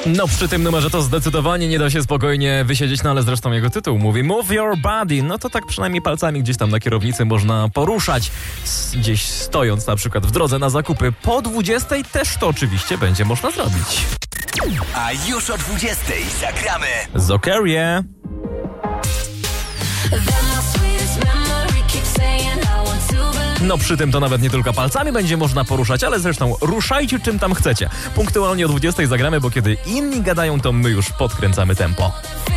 No przy tym numerze to zdecydowanie nie da się spokojnie wysiedzieć, no ale zresztą jego tytuł mówi Move Your Body, no to tak przynajmniej palcami gdzieś tam na kierownicy można poruszać, gdzieś stojąc na przykład w drodze na zakupy. Po 20 też to oczywiście będzie można zrobić. A już o 20 zagramy Zokerie. No przy tym to nawet nie tylko palcami będzie można poruszać, ale zresztą ruszajcie czym tam chcecie. Punktualnie o 20 zagramy, bo kiedy inni gadają, to my już podkręcamy tempo.